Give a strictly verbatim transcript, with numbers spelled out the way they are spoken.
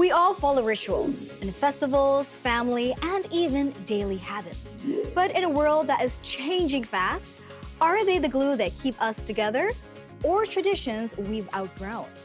We all follow rituals in festivals, family, and even daily habits. But in a world that is changing fast, are they the glue that keep us together or traditions we've outgrown?